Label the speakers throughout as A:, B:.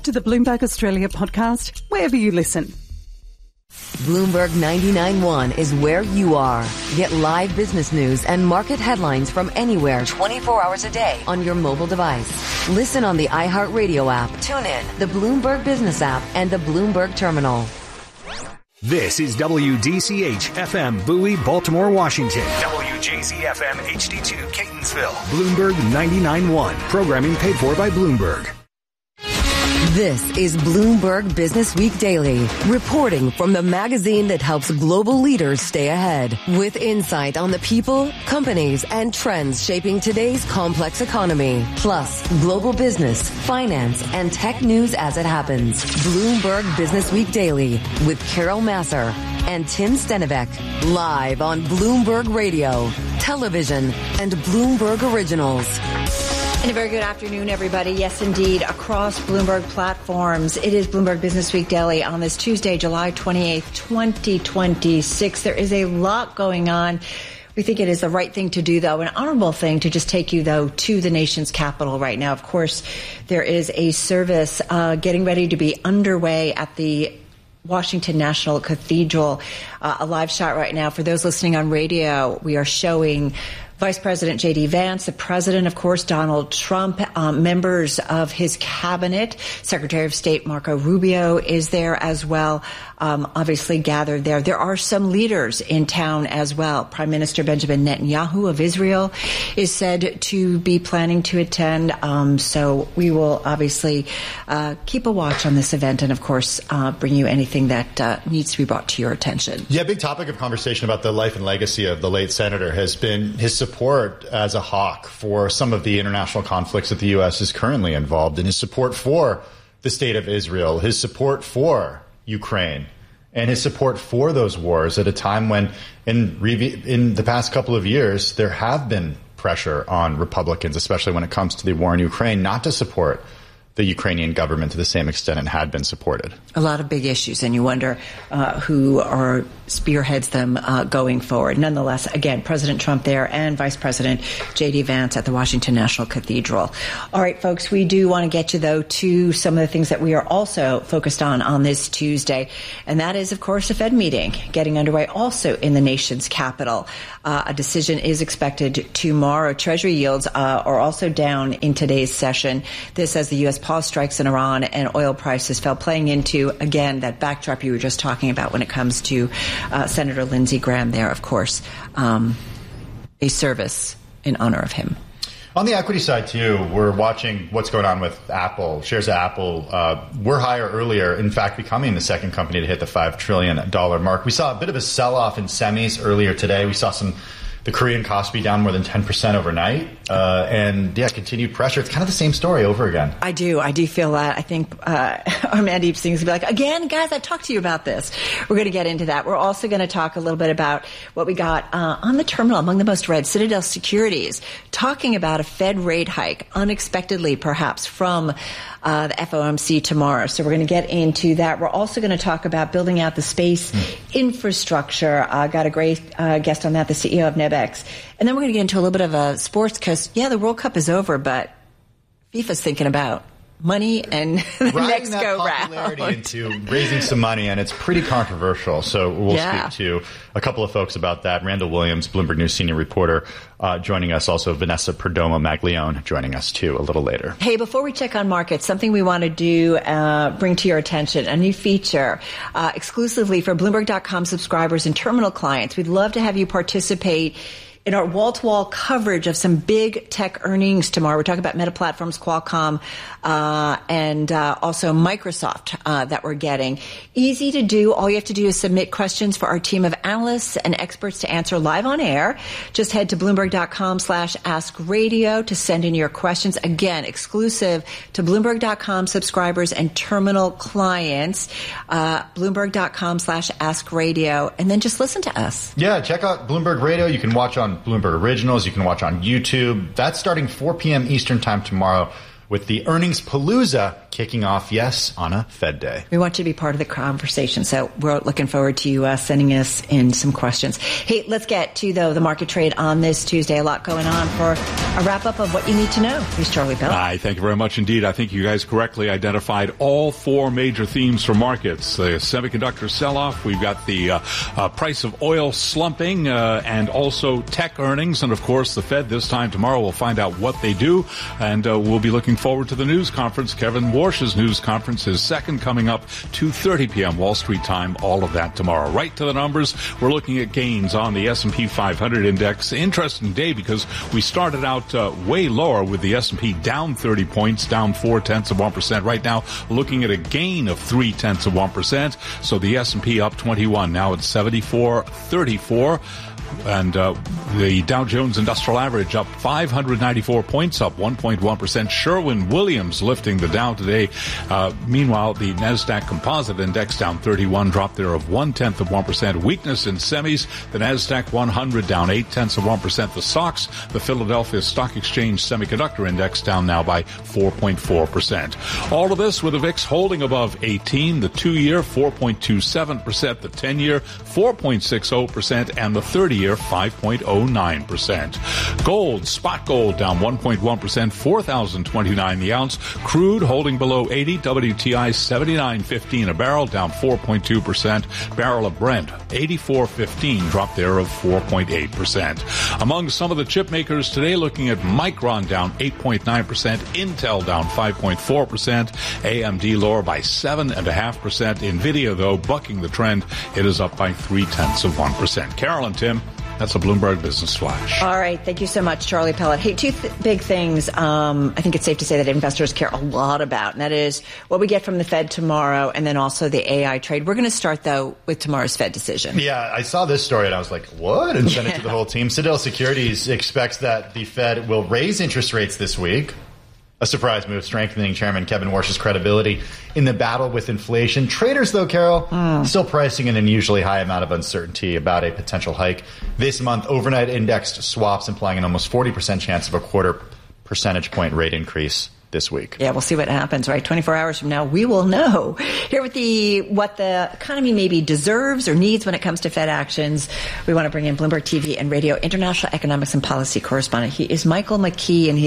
A: to the Bloomberg Australia podcast, wherever you listen.
B: Bloomberg 99.1 is where you are. Get live business news and market headlines from anywhere 24 hours a day on your mobile device. Listen on the iHeartRadio app. Tune in, the Bloomberg Business app, and the Bloomberg Terminal.
C: This is WDCH FM Bowie, Baltimore, Washington. WJZ FM HD2 Catonsville. Bloomberg 99.1. Programming paid for by Bloomberg.
B: This is Bloomberg Business Week Daily, reporting from the magazine that helps global leaders stay ahead, with insight on the people, companies, and trends shaping today's complex economy, plus global business, finance, and tech news as it happens. Bloomberg Business Week Daily with Carol Masser and Tim Stenivek, live on Bloomberg Radio, television, and Bloomberg Originals.
D: And a very good afternoon, everybody. Yes, indeed, across Bloomberg platforms. It is Bloomberg Business Week Daily on this Tuesday, July 28th, 2026. There is a lot going on. We think it is the right thing to do, though, an honorable thing to just take you, though, to the nation's capital right now. Of course, there is a service getting ready to be underway at the Washington National Cathedral. A live shot right now. For those listening on radio, we are showing Vice President J.D. Vance, the President, of course, Donald Trump, members of his cabinet, Secretary of State Marco Rubio is there as well, obviously gathered there. There are some leaders in town as well. Prime Minister Benjamin Netanyahu of Israel is said to be planning to attend. So we will obviously keep a watch on this event and, of course, bring you anything that needs to be brought to your attention.
E: Yeah, big topic of conversation about the life and legacy of the late senator has been his support as a hawk for some of the international conflicts that the U.S. is currently involved in, his support for the state of Israel, his support for Ukraine, and his support for those wars at a time when in the past couple of years, there have been pressure on Republicans, especially when it comes to the war in Ukraine, not to support the Ukrainian government to the same extent it had been supported.
D: A lot of big issues, and you wonder who spearheads them going forward. Nonetheless, again, President Trump there and Vice President J.D. Vance at the Washington National Cathedral. All right, folks, we do want to get you, though, to some of the things that we are also focused on this Tuesday, and that is, of course, the Fed meeting getting underway also in the nation's capital. A decision is expected tomorrow. Treasury yields are also down in today's session. This as the U.S. pause strikes in Iran and oil prices fell, playing into, again, that backdrop you were just talking about when it comes to Senator Lindsey Graham there, of course, a service in honor of him.
E: On the equity side, too, we're watching what's going on with Apple. Shares of Apple were higher earlier, in fact, becoming the second company to hit the $5 trillion mark. We saw a bit of a sell-off in semis earlier today. We saw the Korean Kospi down more than 10% overnight. And continued pressure. It's kind of the same story over again. I do feel that. I think Mandeep Singh's going to be like, again, guys, I've talked to you about this. We're going to get into that. We're also going to talk a little bit about what we got on the terminal, among the most read, Citadel Securities, talking about a Fed rate hike, unexpectedly perhaps, from the FOMC tomorrow. So we're going to get into that. We're also going to talk about building out the space infrastructure. Got a great guest on that, the CEO of NebEx. And then we're going to get into a little bit of a sports because, the World Cup is over, but FIFA's thinking about money and the next go-round. Popularity into raising some money, and it's pretty controversial. So we'll speak to a couple of folks about that. Randall Williams, Bloomberg News senior reporter, joining us. Also, Vanessa Perdomo Maglione joining us, too, a little later.
D: Hey, before we check on markets, something we want to do, bring to your attention, a new feature exclusively for Bloomberg.com subscribers and terminal clients. We'd love to have you participate in our wall-to-wall coverage of some big tech earnings tomorrow. We're talking about Meta Platforms, Qualcomm, and also Microsoft that we're getting. Easy to do. All you have to do is submit questions for our team of analysts and experts to answer live on air. Just head to Bloomberg.com/AskRadio to send in your questions. Again, exclusive to Bloomberg.com subscribers and terminal clients. Bloomberg.com/AskRadio. And then just listen to us.
E: Yeah, check out Bloomberg Radio. You can watch on Bloomberg Originals. You can watch on YouTube. That's starting 4 p.m. Eastern time tomorrow. with the earnings palooza kicking off, yes, on a Fed day.
D: We want you to be part of the conversation, so we're looking forward to you sending us in some questions. Hey, let's get to, though, the market trade on this Tuesday. A lot going on. For a wrap-up of what you need to know, here's Charlie Pell.
F: Hi, thank you very much indeed. I think you guys correctly identified all four major themes for markets. The semiconductor sell-off, we've got the price of oil slumping, and also tech earnings, and of course the Fed this time tomorrow. We'll find out what they do, and we'll be looking forward to the news conference. Kevin Warsh's news conference, his second, coming up 2:30 p.m. Wall Street time. All of that tomorrow. Right to the numbers, we're looking at gains on the S&P 500 index. Interesting day because we started out way lower with the S&P down 30 points, down 0.4%. Right now, looking at a gain of 0.3%. So the S&P up 21. Now it's 74.34. And the Dow Jones Industrial Average up 594 points, up 1.1%. Sherwin-Williams lifting the Dow today. Meanwhile, the NASDAQ Composite Index down 31, drop there of 0.1%. Weakness in semis. The NASDAQ 100 down 0.8%. The SOX, the Philadelphia Stock Exchange Semiconductor Index, down now by 4.4%. All of this with the VIX holding above 18, the 2-year 4.27%, the 10-year 4.60%, and the 30-year 5.09%. Gold, spot gold down 1.1%, $4,029 the ounce. Crude holding below 80, WTI 79.15 a barrel, down 4.2%. Barrel of Brent 84.15, drop there of 4.8%. Among some of the chip makers today, looking at Micron down 8.9%, Intel down 5.4%, AMD lower by 7.5%. Nvidia, though, bucking the trend, it is up by 0.3%. Carol and Tim, that's a Bloomberg Business Flash.
D: All right. Thank you so much, Charlie Pellet. Hey, two big things I think it's safe to say that investors care a lot about, and that is what we get from the Fed tomorrow and then also the AI trade. We're going to start, though, with tomorrow's Fed decision.
E: Yeah, I saw this story and I was like, what? And sent it to the whole team. Citadel Securities expects that the Fed will raise interest rates this week. A surprise move, strengthening Chairman Kevin Warsh's credibility in the battle with inflation. Traders, though, Carol, still pricing an unusually high amount of uncertainty about a potential hike this month. Overnight indexed swaps implying an almost 40% chance of a 0.25 percentage point rate increase this week.
D: Yeah, we'll see what happens, right? 24 hours from now, we will know. Here with what the economy maybe deserves or needs when it comes to Fed actions, we want to bring in Bloomberg TV and Radio international economics and policy correspondent. He is Michael McKee, and he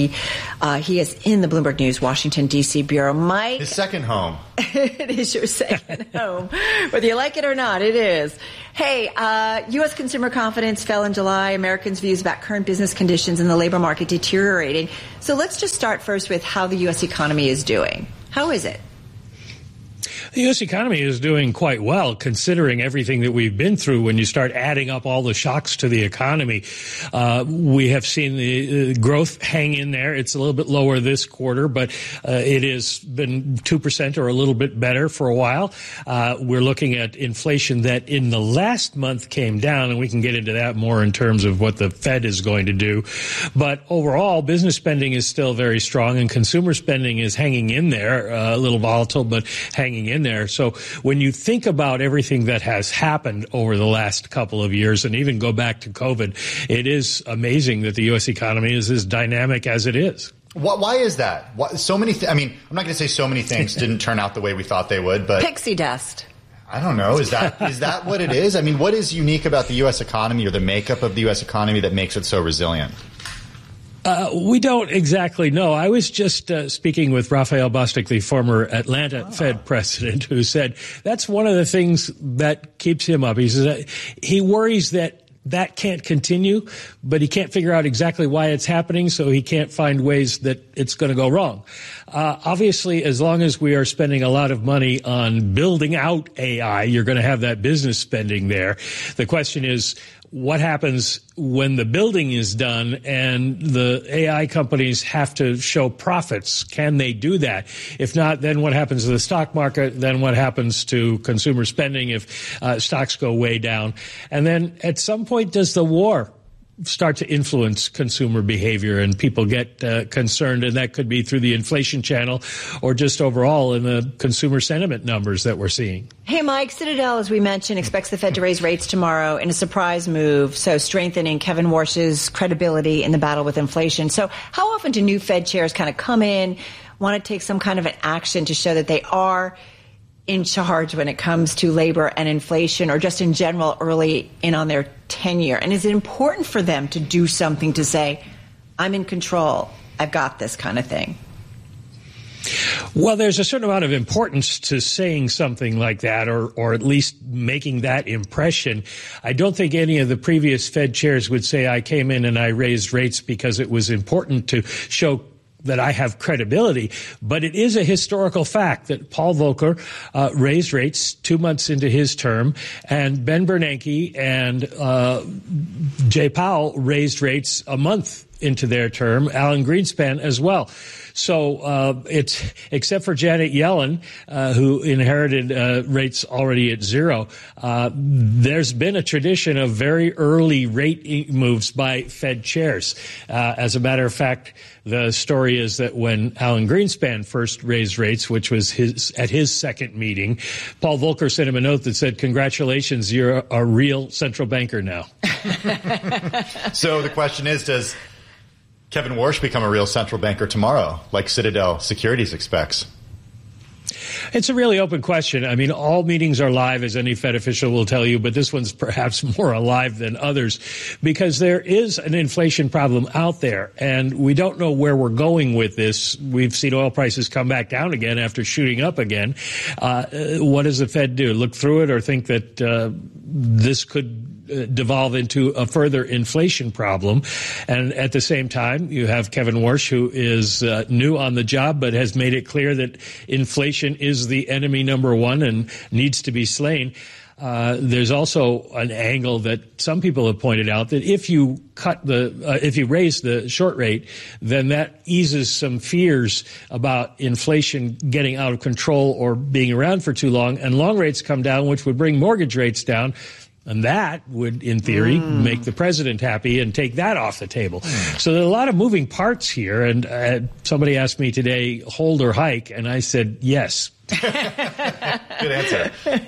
D: is in the Bloomberg News Washington, D.C. bureau. Mike.
E: His second home.
D: It is your second home. Whether you like it or not, it is. Hey, U.S. consumer confidence fell in July. Americans' views about current business conditions and the labor market deteriorating. So let's just start first with how the U.S. economy is doing. How is it?
G: The U.S. economy is doing quite well, considering everything that we've been through. When you start adding up all the shocks to the economy, we have seen the growth hang in there. It's a little bit lower this quarter, but it has been 2% or a little bit better for a while. We're looking at inflation that in the last month came down, and we can get into that more in terms of what the Fed is going to do. But overall, business spending is still very strong, and consumer spending is hanging in there, a little volatile, but hanging in there. So when you think about everything that has happened over the last couple of years and even go back to COVID, it is amazing that the U.S. economy is as dynamic as it is.
E: Why is that? So many I'm not going to say so many things didn't turn out the way we thought they would, but
D: pixie dust.
E: I don't know. Is that what it is? I mean, what is unique about the U.S. economy or the makeup of the U.S. economy that makes it so resilient?
G: We don't exactly know. I was just speaking with Raphael Bostic, the former Atlanta Fed president, who said that's one of the things that keeps him up. He says he worries that can't continue, but he can't figure out exactly why it's happening, so he can't find ways that it's going to go wrong. Obviously, as long as we are spending a lot of money on building out AI, you're going to have that business spending there. The question is, what happens when the building is done and the AI companies have to show profits? Can they do that? If not, then what happens to the stock market? Then what happens to consumer spending if stocks go way down? And then at some point, does the war start to influence consumer behavior, and people get concerned, and that could be through the inflation channel or just overall in the consumer sentiment numbers that we're seeing.
D: Hey, Mike, Citadel, as we mentioned, expects the Fed to raise rates tomorrow in a surprise move, so strengthening Kevin Warsh's credibility in the battle with inflation. So how often do new Fed chairs kind of come in, want to take some kind of an action to show that they are in charge when it comes to labor and inflation, or just in general early in on their tenure? And is it important for them to do something to say, I'm in control, I've got this kind of thing?
G: Well, there's a certain amount of importance to saying something like that, or at least making that impression. I don't think any of the previous Fed chairs would say, I came in and I raised rates because it was important to show that I have credibility. But it is a historical fact that Paul Volcker raised rates 2 months into his term, and Ben Bernanke and Jay Powell raised rates a month into their term, Alan Greenspan as well. So it's, except for Janet Yellen, who inherited rates already at zero, there's been a tradition of very early rate moves by Fed chairs. As a matter of fact, the story is that when Alan Greenspan first raised rates, which was at his second meeting, Paul Volcker sent him a note that said, congratulations, you're a real central banker now.
E: So the question is, does Kevin Warsh become a real central banker tomorrow, like Citadel Securities expects?
G: It's a really open question. I mean, all meetings are live, as any Fed official will tell you, but this one's perhaps more alive than others because there is an inflation problem out there, and we don't know where we're going with this. We've seen oil prices come back down again after shooting up again. What does the Fed do? Look through it or think that this could devolve into a further inflation problem? And at the same time, you have Kevin Warsh, who is new on the job, but has made it clear that inflation is the enemy number one and needs to be slain. There's also an angle that some people have pointed out that if you if you raise the short rate, then that eases some fears about inflation getting out of control or being around for too long, and long rates come down, which would bring mortgage rates down. And that would, in theory, make the president happy and take that off the table. So there are a lot of moving parts here. And somebody asked me today, hold or hike? And I said, yes.
E: Good answer.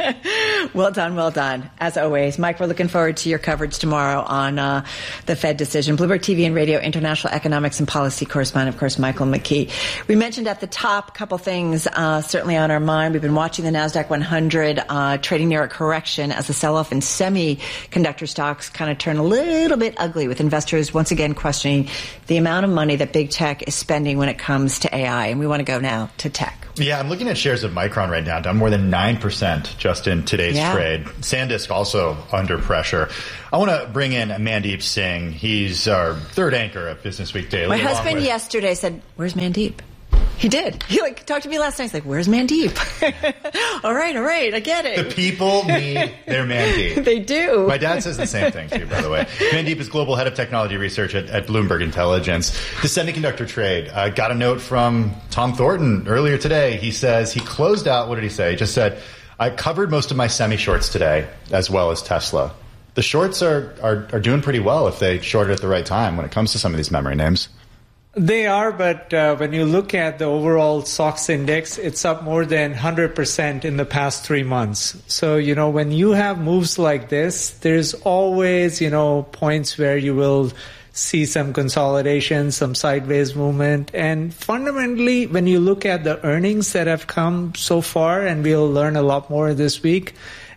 D: Well done, well done. As always, Mike, we're looking forward to your coverage tomorrow on the Fed decision. Bloomberg TV and Radio International Economics and Policy Correspondent, of course, Michael McKee. We mentioned at the top a couple things certainly on our mind. We've been watching the NASDAQ 100 trading near a correction as the sell-off in semiconductor stocks kind of turn a little bit ugly, with investors once again questioning the amount of money that big tech is spending when it comes to AI. And we want to go now to tech.
E: Yeah, I'm looking at shares of Micron right now, down more than 9% just in today's trade. SanDisk also under pressure. I want to bring in Mandeep Singh. He's our third anchor at Business Week Daily.
D: My husband yesterday said, "Where's Mandeep?" He did. He talked to me last night. He's like, "Where's Mandeep?" All right, I get it.
E: The people need their Mandeep.
D: They do.
E: My dad says the same thing too, by the way. Mandeep is Global Head of Technology Research at Bloomberg Intelligence. The semiconductor trade. Got a note from Tom Thornton earlier today. He says he closed out, what did he say? He just said, I covered most of my semi-shorts today, as well as Tesla. The shorts are doing pretty well if they shorted at the right time when it comes to some of these memory names.
H: They are, but when you look at the overall SOX index, it's up more than 100% in the past 3 months. So, when you have moves like this, there's always, points where you will see some consolidation, some sideways movement. And fundamentally, when you look at the earnings that have come so far, and we'll learn a lot more this week,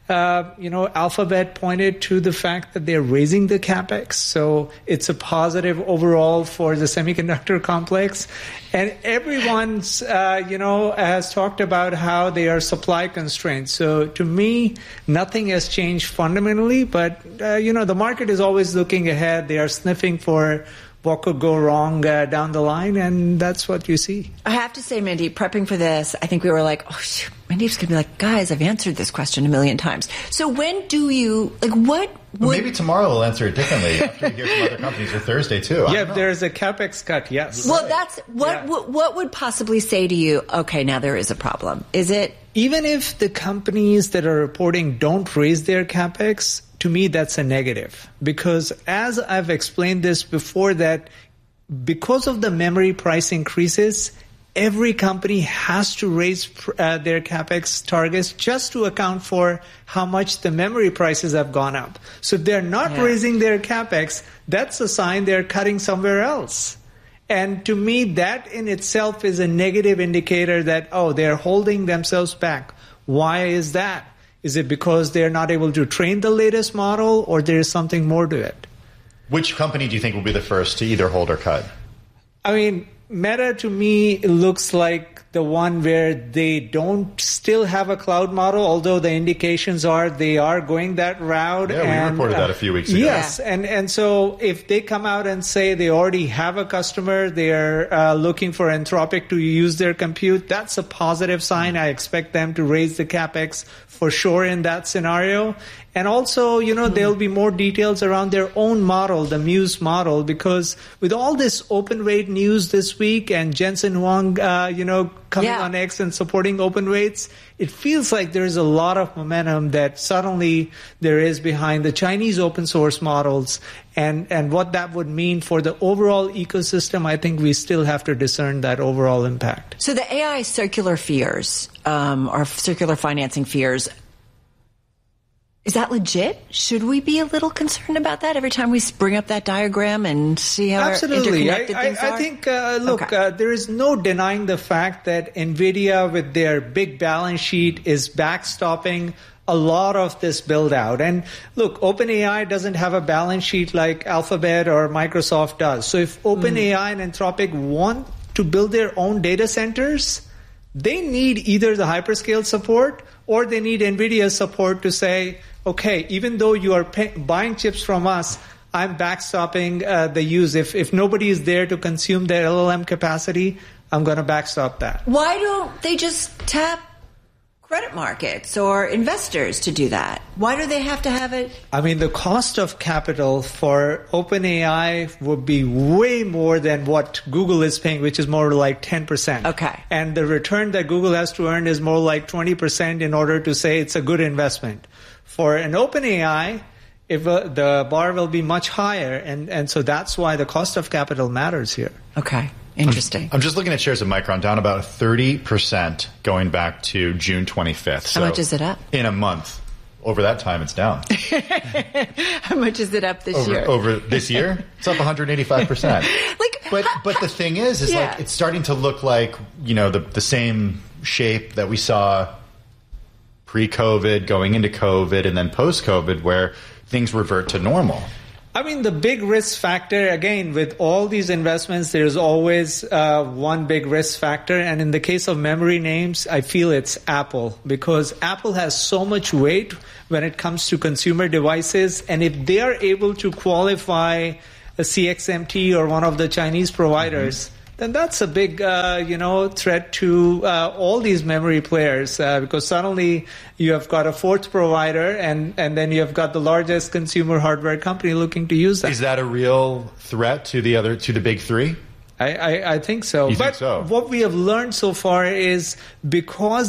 H: Alphabet pointed to the fact that they're raising the capex. So it's a positive overall for the semiconductor complex. And everyone's, has talked about how they are supply constrained. So to me, nothing has changed fundamentally. But, the market is always looking ahead. They are sniffing for what could go wrong down the line, and that's what you see.
D: I have to say, Mandeep, prepping for this, I think we were like, Mandeep's going to be like, guys, I've answered this question a million times. So when do you,
E: maybe tomorrow we'll answer it differently after we hear from other companies, or Thursday too.
H: Yeah, if there's a capex cut, yes.
D: Well, that's what would possibly say to you, okay, now there is a problem. Is it
H: even if the companies that are reporting don't raise their CapEx, to me, that's a negative. Because as I've explained this before, that because of the memory price increases, every company has to raise their CapEx targets just to account for how much the memory prices have gone up. So if they're not raising their CapEx, that's a sign they're cutting somewhere else. And to me, that in itself is a negative indicator that, they're holding themselves back. Why is that? Is it because they're not able to train the latest model, or there's something more to it?
E: Which company do you think will be the first to either hold or cut?
H: I mean, Meta to me looks like the one where they don't still have a cloud model, although the indications are they are going that route.
E: Yeah, we reported that a few weeks ago.
H: Yes, and so if they come out and say they already have a customer, they're looking for Anthropic to use their compute, that's a positive sign. I expect them to raise the CapEx for sure in that scenario. And also, there'll be more details around their own model, the Muse model, because with all this open weight news this week and Jensen Huang, coming on X and supporting open weights, it feels like there's a lot of momentum that suddenly there is behind the Chinese open source models, and what that would mean for the overall ecosystem. I think we still have to discern that overall impact.
D: So the AI circular fears, or circular financing fears, is that legit? Should we be a little concerned about that every time we bring up that diagram and see how interconnected things are?
H: I think, there is no denying the fact that NVIDIA, with their big balance sheet, is backstopping a lot of this build out. And look, OpenAI doesn't have a balance sheet like Alphabet or Microsoft does. So if OpenAI and Anthropic want to build their own data centers, they need either the hyperscale support or they need NVIDIA's support to say, okay, even though you are buying chips from us, I'm backstopping the use. If nobody is there to consume their LLM capacity, I'm going to backstop that.
D: Why don't they just tap credit markets or investors to do that? Why do they have to have it?
H: I mean, the cost of capital for OpenAI would be way more than what Google is paying, which is more like 10%.
D: Okay.
H: And the return that Google has to earn is more like 20% in order to say it's a good investment. For an OpenAI, the bar will be much higher, and so that's why the cost of capital matters here.
D: Okay. Interesting.
E: I'm just looking at shares of Micron, down about 30% going back to June 25th.
D: So how much is it up?
E: In a month. Over that time, it's down.
D: How much is it up this year?
E: Over this year, it's up 185%. But the thing is like it's starting to look like, the same shape that we saw pre-COVID, going into COVID, and then post-COVID, where things revert to normal.
H: I mean, the big risk factor, again, with all these investments, there's always one big risk factor. And in the case of memory names, I feel it's Apple, because Apple has so much weight when it comes to consumer devices. And if they are able to qualify a CXMT or one of the Chinese providers, then that's a big, threat to all these memory players, because suddenly you have got a fourth provider, and then you have got the largest consumer hardware company looking to use that.
E: Is that a real threat to the big three?
H: I think so.
E: You think so?
H: What we have learned so far is because